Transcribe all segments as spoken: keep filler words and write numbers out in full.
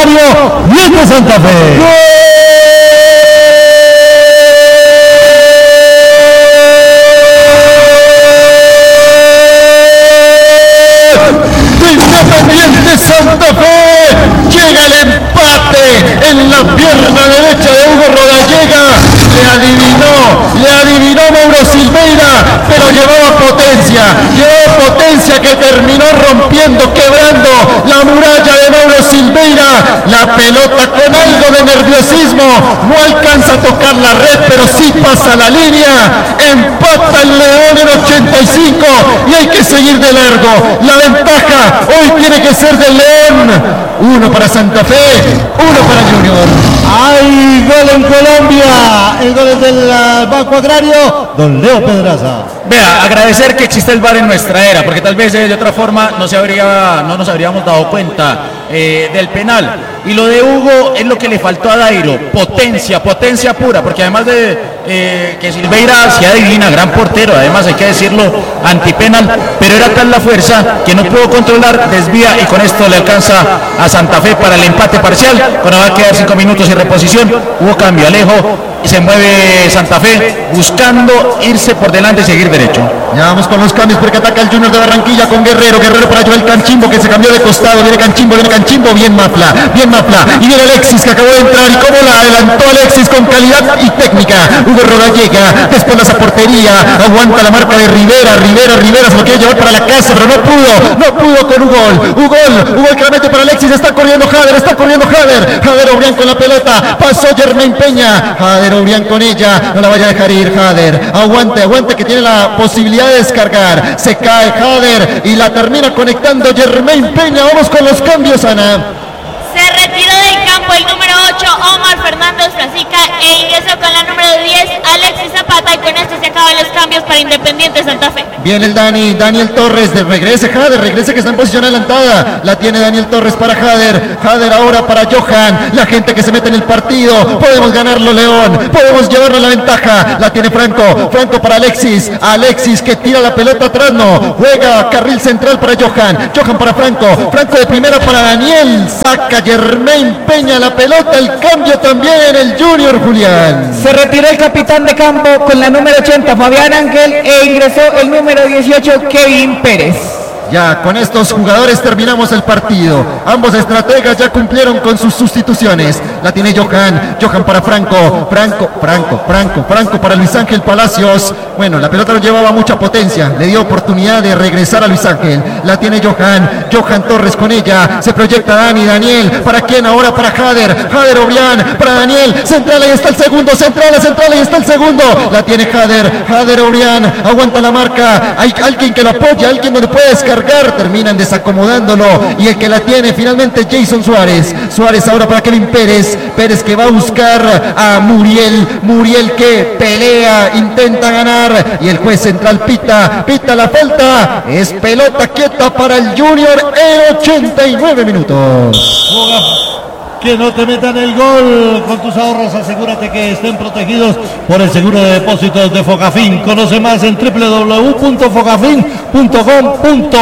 Agrario, bien de Santa Fe. ¡Gol! Independiente Santa Fe, llega el empate en la pierna derecha de Hugo Rodallega, le adivinó, le adivinó Mauro Silveira, pero llevaba potencia, llevaba potencia que terminó rompiendo, quebrando la muralla de Mauro Silveira, la pelota con algo de nerviosismo, no alcanza a tocar la red, pero sí pasa la línea, empata el León en ochenta y cinco y hay que seguir de largo, la ventaja hoy tiene que ser del León. Uno para Santa Fe, uno para Junior. Hay gol en Colombia. El gol es del Banco Agrario, don Leo Pedraza. Vea, agradecer que existe el V A R en nuestra era, porque tal vez eh, de otra forma no, se habría, no nos habríamos dado cuenta eh, del penal. Y lo de Hugo es lo que le faltó a Dairo, potencia, potencia pura, porque además de eh, que Silveira se adivina, gran portero, además hay que decirlo, antipenal, pero era tal la fuerza que no pudo controlar, desvía y con esto le alcanza a Santa Fe para el empate parcial. Cuando va a quedar cinco minutos y reposición, hubo cambio, Alejo, y se mueve Santa Fe buscando irse por delante y seguir derecho. Ya vamos con los cambios porque ataca el Junior de Barranquilla con Guerrero, Guerrero para Joel Canchimbo que se cambió de costado, viene Canchimbo, viene Canchimbo, bien Mafla, bien Mafla, y viene Alexis que acabó de entrar y cómo la adelantó Alexis con calidad y técnica. Hugo Rodallega, después esa portería, aguanta la marca de Rivera, Rivera, Rivera se lo quiere llevar para la casa, pero no pudo, no pudo con Hugo, Hugo, Hugo que la mete para Alexis, está corriendo Jader, está corriendo Jader, Jader Obrián con la pelota, pasó Germain Peña, Jader Obrián con ella, no la vaya a dejar ir Jader, aguante, aguante que tiene la posibilidad de descargar, se cae Jader y la termina conectando Germain Peña. Vamos con los cambios, Ana. Se retiró del campo el número ocho, Omar Fernández Frasica, e ingresó con la número diez, Alexis Zapata, y con esto se acaban los cambios para Independiente Santa Fe. Viene el Dani, Daniel Torres, de regrese Jader, regrese que está en posición adelantada, la tiene Daniel Torres para Jader, Jader ahora para Johan, la gente que se mete en el partido, podemos ganarlo León, podemos llevarlo a la ventaja, la tiene Franco, Franco para Alexis, Alexis que tira la pelota atrás, no, juega carril central para Johan, Johan para Franco, Franco de primera para Daniel, saca Germain Peña la pelota, el cambio también el Junior, Julián. Se retiró el capitán de campo con la número ochenta, Fabián Ángel, e ingresó el número dieciocho, Kevin Pérez. Ya con estos jugadores terminamos el partido. Ambos estrategas ya cumplieron con sus sustituciones. La tiene Johan, Johan para Franco, Franco, Franco, Franco, Franco para Luis Ángel Palacios. Bueno, la pelota no llevaba mucha potencia, le dio oportunidad de regresar a Luis Ángel. La tiene Johan, Johan Torres con ella. Se proyecta Dani, Daniel. ¿Para quién ahora? Para Jader, Jader Obrián, para Daniel. Central, ahí está el segundo, central, central, ahí está el segundo. La tiene Jader, Jader Obrián. Aguanta la marca. Hay alguien que lo apoya, alguien donde puede descargar. Terminan desacomodándolo y el que la tiene finalmente Jason Suárez. Suárez ahora para Kevin Pérez. Pérez que va a buscar a Muriel. Muriel que pelea, intenta ganar y el juez central pita, pita la falta. Es pelota quieta para el Junior en ochenta y nueve minutos. Que no te metan el gol. Con tus ahorros asegúrate que estén protegidos por el seguro de depósitos de Focafin. Conoce más en doble u doble u doble u punto focafin punto com punto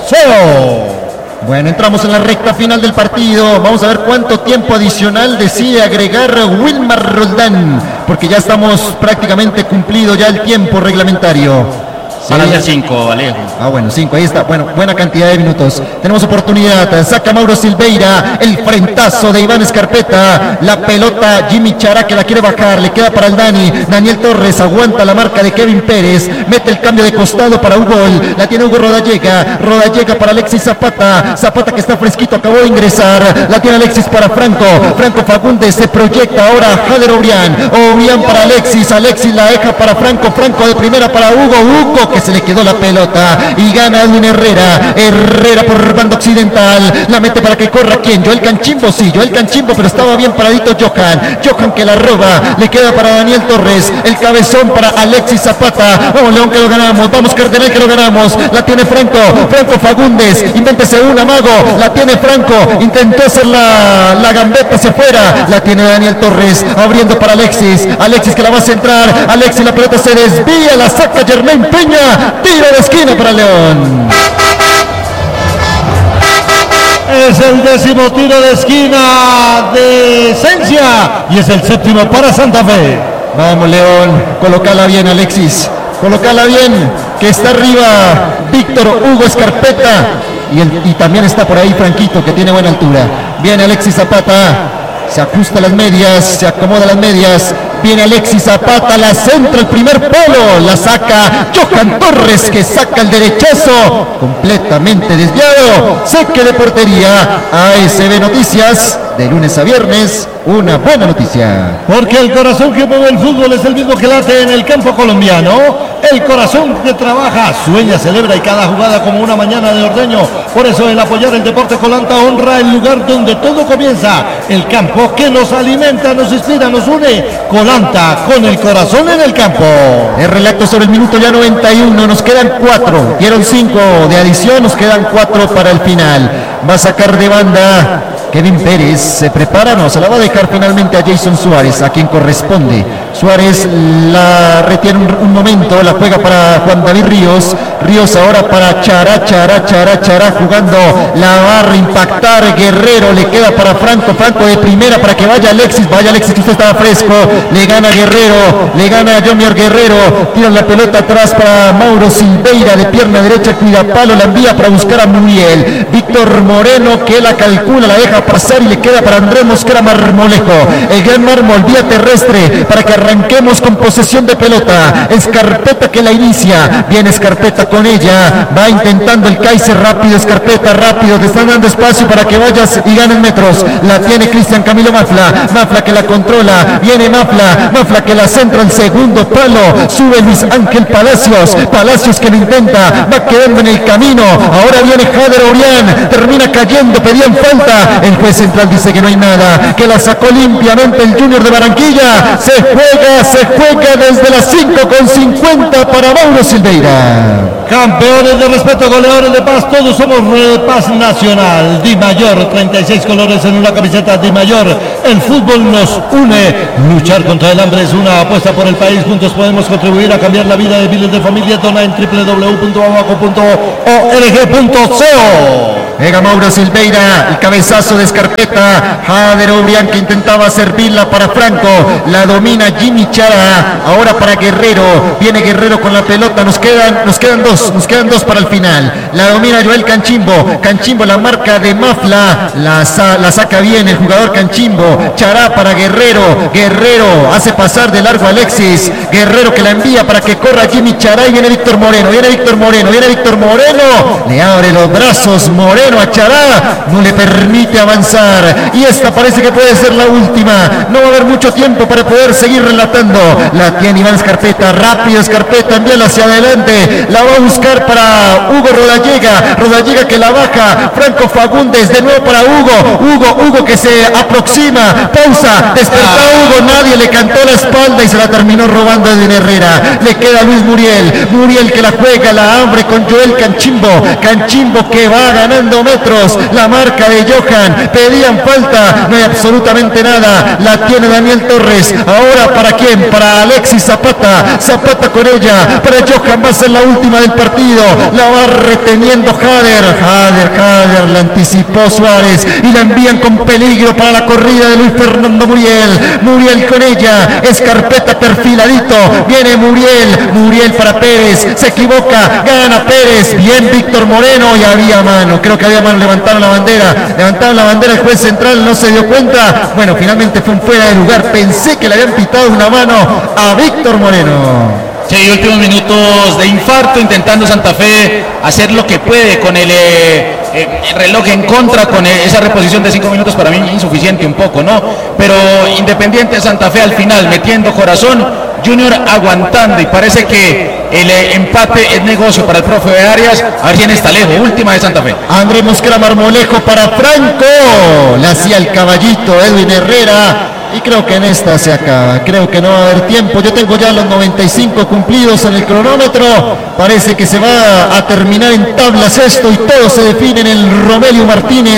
co. Bueno, entramos en la recta final del partido. Vamos a ver cuánto tiempo adicional decide agregar Wilmar Roldán, porque ya estamos prácticamente cumplido ya el tiempo reglamentario. Van a ser cinco, Alejo. Ah, bueno, cinco, ahí está. Bueno, buena cantidad de minutos. Tenemos oportunidad. Saca Mauro Silveira. El frentazo de Iván Escarpeta. La pelota Jimmy Chará que la quiere bajar. Le queda para el Dani. Daniel Torres aguanta la marca de Kevin Pérez. Mete el cambio de costado para Hugo. La tiene Hugo Rodallega. Rodallega para Alexis Zapata. Zapata que está fresquito, acabó de ingresar. La tiene Alexis para Franco. Franco Fagundes se proyecta ahora Jader Obrián. Obrián para Alexis. Alexis la deja para Franco. Franco de primera para Hugo. Hugo que se le quedó la pelota y gana Edwin Herrera. Herrera por banda occidental, la mete para que corra ¿quién? Joel Canchimbo, sí, Joel Canchimbo, pero estaba bien paradito Johan. Johan que la roba, le queda para Daniel Torres, el cabezón para Alexis Zapata. Vamos León que lo ganamos, vamos Cardenal que lo ganamos. La tiene Franco, Franco Fagundes, invéntese una Mago, la tiene Franco, intentó hacer la, la gambeta hacia afuera, la tiene Daniel Torres, abriendo para Alexis, Alexis que la va a centrar, Alexis la pelota se desvía, la saca Germain Peña, tiro de esquina para León. es el décimo tiro de esquina de Esencia y es el séptimo para Santa Fe. Vamos, León, colocala bien, Alexis, colocala bien, que está arriba Víctor Hugo Escarpeta y, el, y también está por ahí Franquito, que tiene buena altura. Viene Alexis Zapata, se ajusta las medias, se acomoda las medias. Viene Alexis Zapata, la centra el primer polo, la saca Johan Torres, que saca el derechazo, completamente desviado, saque de portería. A S B Noticias, de lunes a viernes, una buena noticia. Porque el corazón que mueve el fútbol es el mismo que late en el campo colombiano. El corazón que trabaja, sueña, celebra y cada jugada como una mañana de ordeño. Por eso el apoyar el deporte Colanta honra el lugar donde todo comienza. El campo que nos alimenta, nos inspira, nos une. Colanta, con el corazón en el campo. El relato sobre el minuto ya noventa y uno, nos quedan cuatro, dieron cinco de adición, nos quedan cuatro para el final. Va a sacar de banda Kevin Pérez, se prepara, no, se la va a dejar finalmente a Jason Suárez, a quien corresponde. Suárez la retiene un, un momento, la juega para Juan David Ríos. Ríos ahora para Chará, Chará, Chará, Chará, jugando, la va a impactar Guerrero, le queda para Franco, Franco de primera para que vaya Alexis, vaya Alexis, que usted estaba fresco, le gana Guerrero, le gana Jomier Guerrero, tira la pelota atrás para Mauro Silveira, de pierna derecha, cuida palo, la envía para buscar a Muriel. Víctor Moreno, que la calcula, la deja pasar y le queda para Andrés Mosquera Marmolejo, el gran mármol, vía terrestre, para que arranquemos con posesión de pelota. Escarpeta que la inicia, viene Escarpeta con ella, va intentando el Kaiser, rápido Escarpeta, rápido, te están dando espacio para que vayas y ganes metros. La tiene Cristian Camilo Mafla, Mafla que la controla, viene Mafla, Mafla que la centra en segundo palo, sube Luis Ángel Palacios, Palacios que lo intenta, va quedando en el camino, ahora viene Jader Orián, termina cayendo, pedían falta, el juez central dice que no hay nada, que la sacó limpiamente el Junior de Barranquilla. Se juega, se juega desde las cinco con cincuenta para Mauro Silveira. Campeones de respeto, goleadores de paz, todos somos Red Paz Nacional. Di Mayor, treinta y seis colores en una camiseta Di Mayor. El fútbol nos une. Luchar contra el hambre es una apuesta por el país. Juntos podemos contribuir a cambiar la vida de miles de familias. Dona en doble u doble u doble u punto bamako punto org punto co. Llega Mauro Silveira, el cabezazo de Escarpeta, Jader Obrián que intentaba servirla para Franco, la domina Jimmy Chara, ahora para Guerrero, viene Guerrero con la pelota, nos quedan, nos quedan dos, nos quedan dos para el final, la domina Joel Canchimbo, Canchimbo la marca de Mafla, la, la saca bien el jugador Canchimbo, Chará para Guerrero, Guerrero hace pasar de largo a Alexis, Guerrero que la envía para que corra Jimmy Chará y viene Víctor Moreno, viene Víctor Moreno, viene Víctor Moreno, le abre los brazos Moreno a Chará, no le permite avanzar y esta parece que puede ser la última, no va a haber mucho tiempo para poder seguir relatando, la tiene Iván Escarpeta, rápido Escarpeta, envíala hacia adelante, la va a buscar para Hugo Rodallega, Rodallega que la baja, Franco Fagundes, de nuevo para Hugo, Hugo, Hugo que se aproxima, pausa, despertó Hugo, nadie le cantó la espalda y se la terminó robando Edwin Herrera, le queda Luis Muriel, Muriel que la juega, la abre con Joel Canchimbo, Canchimbo que va ganando metros, la marca de Johan, pedían falta, no hay absolutamente nada, la tiene Daniel Torres, ahora para quién, para Alexis Zapata, Zapata con ella, para Johan va a ser la última del partido, la va reteniendo Jader, Jader, Jader, la anticipó Suárez y la envían con peligro para la corrida de Luis Fernando Muriel, Muriel con ella, Escarpeta perfiladito, viene Muriel, Muriel para Pérez, se equivoca, gana Pérez, bien Víctor Moreno y había mano, creo que había mano, levantaron la bandera, levantaron la bandera, el juez central no se dio cuenta, bueno, finalmente fue un fuera de lugar, pensé que le habían pitado una mano a Víctor Moreno. Sí, últimos minutos de infarto, intentando Santa Fe hacer lo que puede con el, eh, el reloj en contra, con esa reposición de cinco minutos para mí insuficiente un poco, ¿no? Pero Independiente Santa Fe al final, metiendo corazón, Junior aguantando y parece que el eh, empate es negocio para el profe de Arias, a ver quién está lejos, última de Santa Fe. Andrés Mosquera Marmolejo para Franco, le hacía el caballito Edwin Herrera. Y creo que en esta se acaba, creo que no va a haber tiempo, yo tengo ya los noventa y cinco cumplidos en el cronómetro, parece que se va a terminar en tablas esto y todo se define en el Romelio Martínez,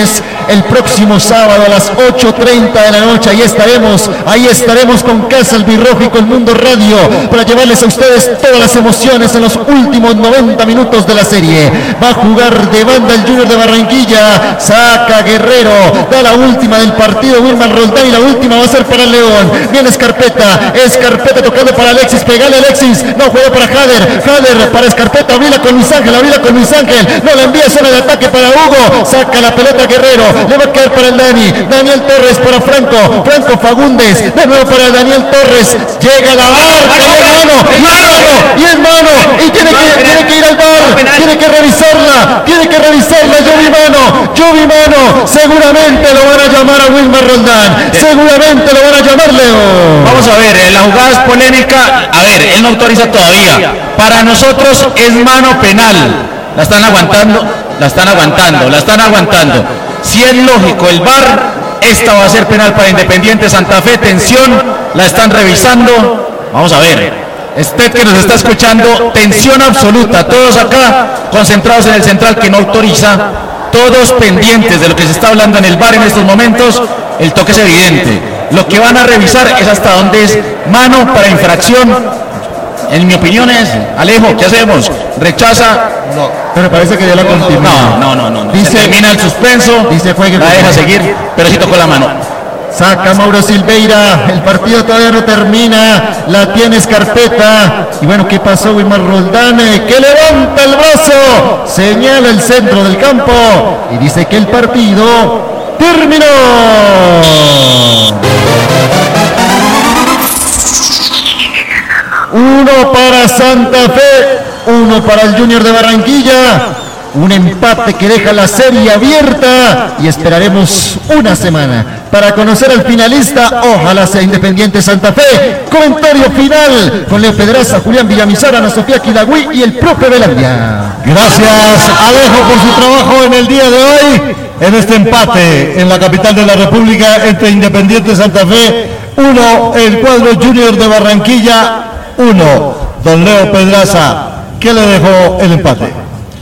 el próximo sábado a las ocho treinta de la noche. Ahí estaremos, ahí estaremos con Casa Albirrojo y con Mundo Radio para llevarles a ustedes todas las emociones en los últimos noventa minutos de la serie. Va a jugar de banda el Junior de Barranquilla, saca Guerrero, da la última del partido Wilmar Roldán y la última va a ser para el León. Viene Escarpeta, Escarpeta tocando para Alexis, pegale Alexis, no juega para Jader, Jader para Escarpeta, abrila con Luis Ángel, abrila con Luis Ángel, no la envía zona de ataque para Hugo, saca la pelota Guerrero, le va a caer para el Dani, Daniel Torres para Franco, Franco Fagundes, de nuevo para Daniel Torres, llega la barca, y es mano, y es mano, y es mano, y tiene que, tiene que ir al bar, tiene que revisarla, tiene que revisarla, yo vi mano, yo vi mano, seguramente lo van a llamar a Wilmar Roldán, seguramente lo van a llamar Leo. Vamos a ver, eh, la jugada es polémica, a ver, él no autoriza todavía, para nosotros es mano penal, la están aguantando, la están aguantando, la están aguantando, si es lógico el V A R, esta va a ser penal para Independiente Santa Fe, tensión, la están revisando, vamos a ver, usted que nos está escuchando, tensión absoluta, todos acá concentrados en el central que no autoriza, todos pendientes de lo que se está hablando en el V A R en estos momentos, el toque es evidente, lo que van a revisar es hasta dónde es mano para infracción. En mi opinión es, Alejo, ¿qué hacemos? ¿Rechaza? No, pero parece que ya la continúa. No, no, no, no. Dice, se termina el suspenso, dice juegue, la deja seguir, pero sí tocó la mano. Saca Mauro Silveira, el partido todavía no termina, la tiene Escarpeta. Y bueno, ¿qué pasó Wilmar Roldán? Que levanta el brazo, señala el centro del campo y dice que el partido terminó. Uno para Santa Fe, uno para el Junior de Barranquilla. Un empate que deja la serie abierta y esperaremos una semana para conocer al finalista. Ojalá sea Independiente Santa Fe. Comentario final con Leo Pedraza, Julián Villamizar, Ana Sofía Quilagüí y el propio Velandia. Gracias, Alejo, por su trabajo en el día de hoy en este empate en la capital de la República entre Independiente Santa Fe, uno, el cuadro Junior de Barranquilla, uno. Don Leo Pedraza, ¿qué le dejó el empate?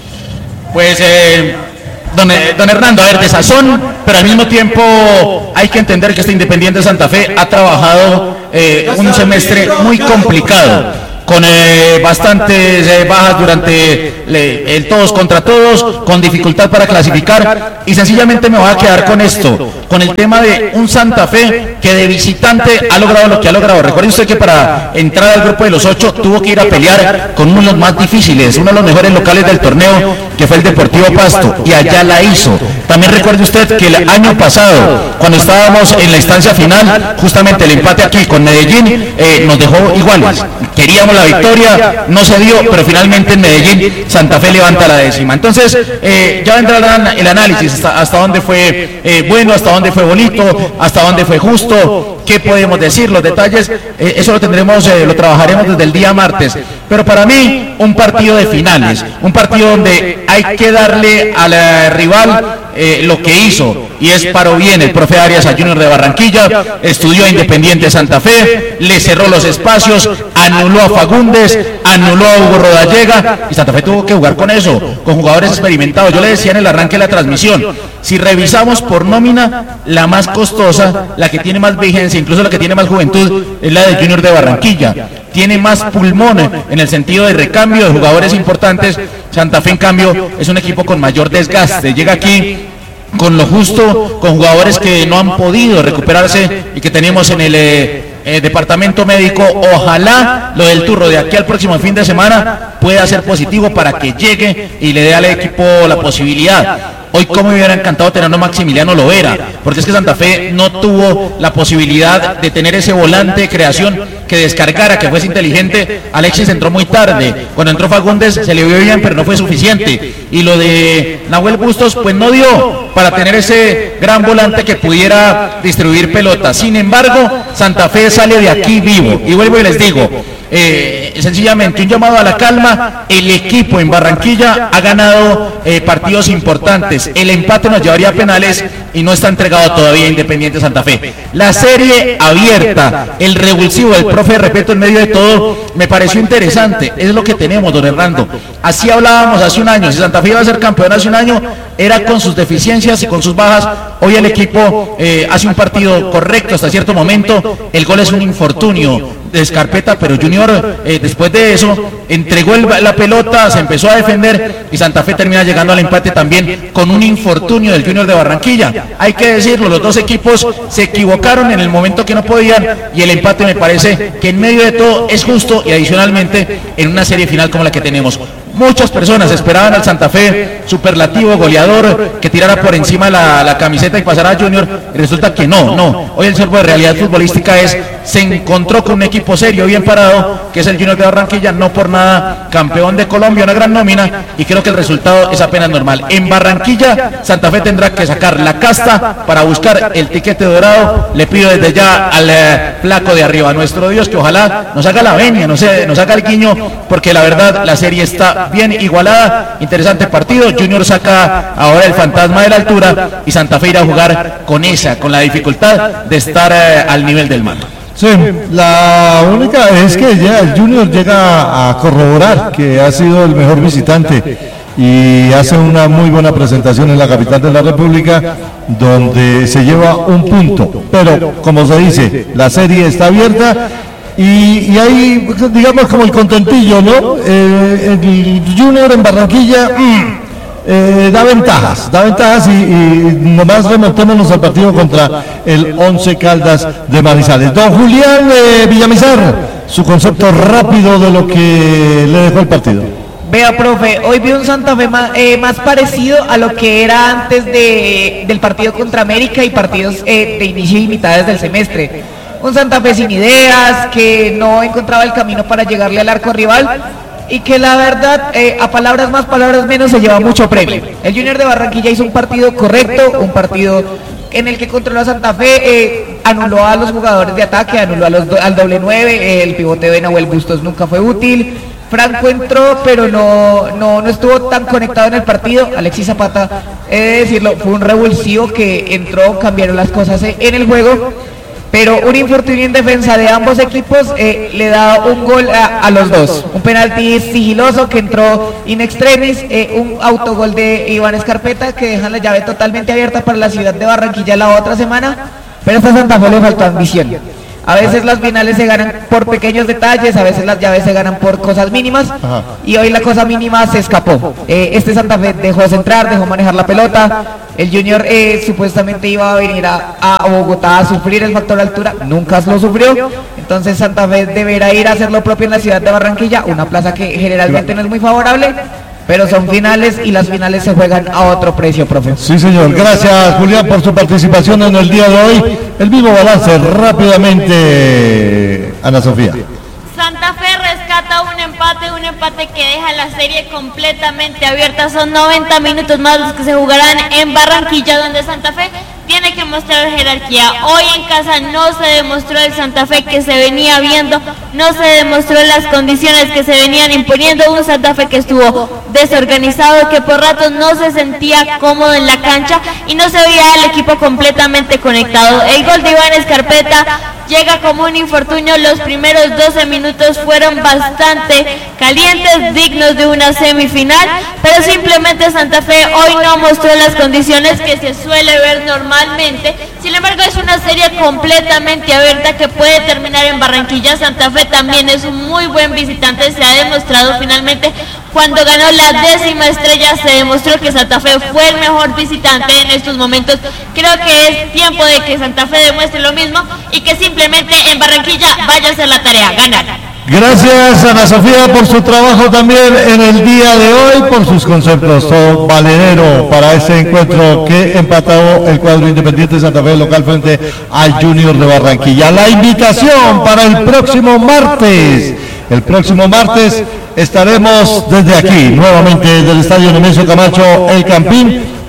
Pues, eh, don, don Hernando, a ver, de sazón, pero al mismo tiempo hay que entender que este Independiente Santa Fe ha trabajado eh, un semestre muy complicado, con eh, bastantes eh, bajas durante le, el todos contra todos, con dificultad para clasificar, y sencillamente me voy a quedar con esto, con el tema de un Santa Fe que de visitante ha logrado lo que ha logrado. Recuerde usted que para entrar al grupo de los ocho tuvo que ir a pelear con uno de los más difíciles, uno de los mejores locales del torneo, que fue el Deportivo Pasto, y allá la hizo. También recuerde usted que el año pasado, cuando estábamos en la instancia final, justamente el empate aquí con Medellín eh, nos dejó iguales. Queríamos la victoria, no se dio, pero finalmente en Medellín Santa Fe levanta la décima. Entonces eh, ya vendrá el análisis hasta, hasta dónde fue eh, bueno, hasta dónde fue bonito, hasta dónde fue justo, qué podemos decir, los detalles, eh, eso lo tendremos, eh, lo trabajaremos desde el día martes. Pero para mí, un partido de finales, un partido donde hay que darle al eh, rival eh, lo que hizo, y es paró bien el profe Arias a Junior de Barranquilla, estudió a Independiente Santa Fe, le cerró los espacios, anuló a Fagundes, anuló a Hugo Rodallega, y Santa Fe tuvo que jugar con eso, con jugadores experimentados. Yo le decía en el arranque de la transmisión, si revisamos por nómina, la más costosa, la que tiene más vigencia, incluso la que tiene más juventud, es la de Junior de Barranquilla. Tiene más pulmón en el sentido de recambio de jugadores importantes. Santa Fe, en cambio, es un equipo con mayor desgaste. Llega aquí con lo justo, con jugadores que no han podido recuperarse y que tenemos en el eh, eh, departamento médico. Ojalá lo del Turro de aquí al próximo fin de semana pueda ser positivo para que llegue y le dé al equipo la posibilidad. Hoy como me hubiera encantado tener a Maximiliano Lovera, porque es que Santa Fe no tuvo la posibilidad de tener ese volante de creación que descargara, que fuese inteligente. Alexis entró muy tarde, cuando entró Fagundes se le vio bien, pero no fue suficiente, y lo de Nahuel Bustos pues no dio para tener ese gran volante que pudiera distribuir pelotas. Sin embargo, Santa Fe sale de aquí vivo, y vuelvo y les digo, eh, sencillamente un llamado a la calma. El equipo en Barranquilla ha ganado eh, partidos importantes. El empate nos llevaría a penales y no está entregado todavía Independiente Santa Fe. La serie abierta, el revulsivo del profe Repeto en medio de todo, me pareció interesante. Es lo que tenemos, don Hernando. Así hablábamos hace un año. Si Santa Fe iba a ser campeón hace un año, era con sus deficiencias y con sus bajas. Hoy el equipo eh, hace un partido correcto hasta cierto momento. El gol es un infortunio de Scarpetta, pero Junior eh, después de eso entregó el, la pelota, se empezó a defender y Santa Fe termina llegando al empate también con un infortunio del Junior de Barranquilla. Hay que decirlo, los dos equipos se equivocaron en el momento que no podían y el empate me parece que en medio de todo es justo y adicionalmente en una serie final como la que tenemos. Muchas personas esperaban al Santa Fe superlativo, goleador, que tirara por encima la, la camiseta y pasara a Junior, y resulta que no, no. Hoy el sorbo de realidad futbolística es, se encontró con un equipo serio, bien parado, que es el Junior de Barranquilla, no por nada campeón de Colombia, una gran nómina, y creo que el resultado es apenas normal. En Barranquilla, Santa Fe tendrá que sacar la casta para buscar el tiquete dorado. Le pido desde ya al eh, flaco de arriba, a nuestro Dios, que ojalá nos haga la venia, no sé, nos haga el guiño, porque la verdad la serie está bien igualada, interesante partido. Junior saca ahora el fantasma de la altura y Santa Fe irá a jugar con esa, con la dificultad de estar eh, al nivel del mar. Sí, la única es que ya el Junior llega a corroborar que ha sido el mejor visitante y hace una muy buena presentación en la capital de la República, donde se lleva un punto, pero como se dice, la serie está abierta. Y, y hay, digamos, como el contentillo, ¿no? Eh, el Junior en Barranquilla mm, eh, da ventajas, da ventajas y, y nomás remontémonos al partido contra el Once Caldas de Manizales. Don Julián eh, Villamizar, su concepto rápido de lo que le dejó el partido. Vea, profe, hoy vi un Santa Fe más, eh, más parecido a lo que era antes de, del partido contra América y partidos eh, de inicio y mitades del semestre. Un Santa Fe sin ideas, que no encontraba el camino para llegarle al arco rival y que la verdad, eh, a palabras más, palabras menos, se lleva mucho premio. El Junior de Barranquilla hizo un partido correcto, un partido en el que controló a Santa Fe, eh, anuló a los jugadores de ataque, anuló a los do, al doble nueve, eh, el pivote de Nahuel Bustos nunca fue útil. Franco entró, pero no, no, no estuvo tan conectado en el partido. Alexis Zapata, he de decirlo, fue un revulsivo que entró, cambiaron las cosas en el juego. Pero un infortunio en defensa de ambos equipos eh, le da un gol a, a los dos. Un penalti sigiloso que entró in extremis, eh, un autogol de Iván Escarpeta que deja la llave totalmente abierta para la ciudad de Barranquilla la otra semana. Pero a esta Santa Fe le faltó ambición. A veces las finales se ganan por pequeños detalles, a veces las llaves se ganan por cosas mínimas. Ajá. Y hoy la cosa mínima se escapó. Eh, este Santa Fe dejó centrar, dejó manejar la pelota. El Junior eh, supuestamente iba a venir a, a Bogotá a sufrir el factor altura, nunca lo sufrió. Entonces Santa Fe deberá ir a hacer lo propio en la ciudad de Barranquilla, una plaza que generalmente no es muy favorable. Pero son finales y las finales se juegan a otro precio, profe. Sí, señor. Gracias, Julián, por su participación en el día de hoy. El mismo balance rápidamente, Ana Sofía. Santa Fe rescata un empate, un empate que deja la serie completamente abierta. Son noventa minutos más los que se jugarán en Barranquilla, donde Santa Fe tiene que mostrar jerarquía. Hoy en casa no se demostró el Santa Fe que se venía viendo, no se demostró las condiciones que se venían imponiendo, un Santa Fe que estuvo desorganizado, que por ratos no se sentía cómodo en la cancha y no se veía el equipo completamente conectado. El gol de Iván Escarpeta llega como un infortunio. Los primeros doce minutos fueron bastante calientes, dignos de una semifinal, pero simplemente Santa Fe hoy no mostró las condiciones que se suele ver normalmente. Sin embargo, es una serie completamente abierta que puede terminar en Barranquilla. Santa Fe también es un muy buen visitante, se ha demostrado finalmente. Cuando ganó la décima estrella se demostró que Santa Fe fue el mejor visitante en estos momentos. Creo que es tiempo de que Santa Fe demuestre lo mismo y que simplemente en Barranquilla vaya a hacer la tarea, ganar. Gracias, Ana Sofía, por su trabajo también en el día de hoy, por sus conceptos. Todo valedero para este encuentro que empató el cuadro Independiente de Santa Fe local frente al Junior de Barranquilla. La invitación para el próximo martes. El próximo martes estaremos desde aquí, nuevamente desde el Estadio Nemesio Camacho, El Campín,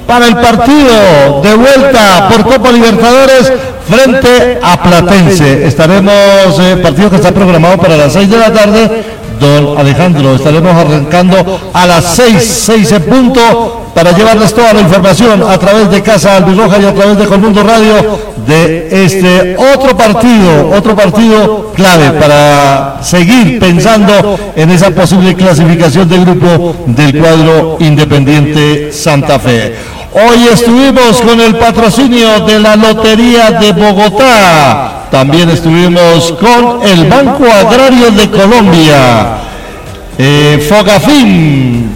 para el partido de vuelta por Copa Libertadores frente a Platense. Estaremos, eh, partido que está programado para las seis de la tarde. Don Alejandro, estaremos arrancando a las seis, seis en punto, para llevarles toda la información a través de Casa Albirroja y a través de Colmundo Radio de este otro partido, otro partido clave para seguir pensando en esa posible clasificación de grupo del cuadro Independiente Santa Fe. Hoy estuvimos con el patrocinio de la Lotería de Bogotá. También estuvimos con el Banco Agrario de Colombia, eh, Fogafín,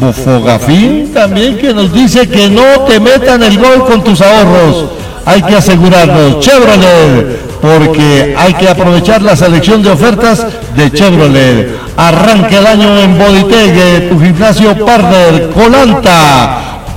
Fogafín también, que nos dice que no te metan el gol con tus ahorros. Hay que asegurarnos. Chevrolet, porque hay que aprovechar la selección de ofertas de Chevrolet. Arranca el año en Bodytech, tu gimnasio partner. Colanta,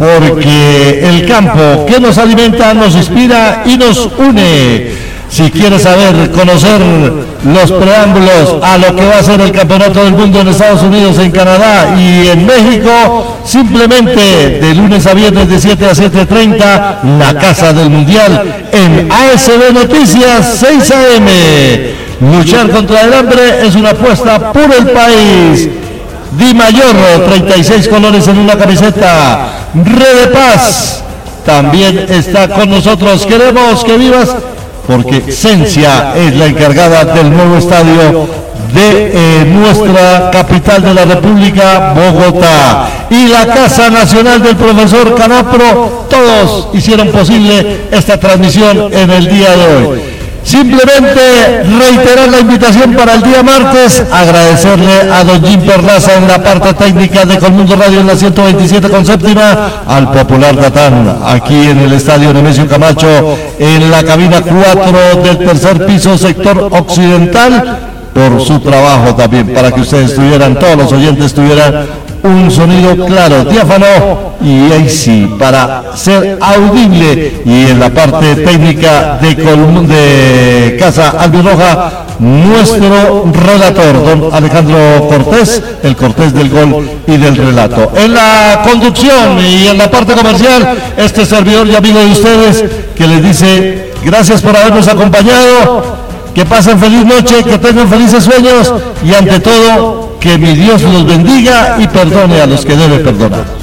porque el campo que nos alimenta nos inspira y nos une. Si quieres saber, conocer los preámbulos a lo que va a ser el Campeonato del Mundo en Estados Unidos, en Canadá y en México, simplemente de lunes a viernes de siete a siete treinta, la Casa del Mundial en A S B Noticias seis A M. Luchar contra el hambre es una apuesta por el país. Di Mayor, treinta y seis colores en una camiseta. Red de Paz también está con nosotros. Queremos que vivas, porque Cencia es la encargada del nuevo estadio de eh, nuestra capital de la República, Bogotá. Y la Casa Nacional del Profesor Canapro, todos hicieron posible esta transmisión en el día de hoy. Simplemente reiterar la invitación para el día martes, agradecerle a don Jim Perlaza en la parte técnica de Colmundo Radio en la ciento veintisiete con séptima, al Popular Tatán, aquí en el Estadio Nemesio Camacho, en la cabina cuatro del tercer piso, sector occidental, por su trabajo también, para que ustedes tuvieran, todos los oyentes tuvieran un sonido claro, diáfano y ahí sí, para ser audible. Y en la parte técnica de, Colum de Casa Albirroja, nuestro relator, don Alejandro Cortés, el Cortés del gol y del relato. En la conducción y en la parte comercial, este servidor y amigo de ustedes, que les dice gracias por habernos acompañado, que pasen feliz noche, que tengan felices sueños y ante todo, que mi Dios los bendiga y perdone a los que debe perdonar.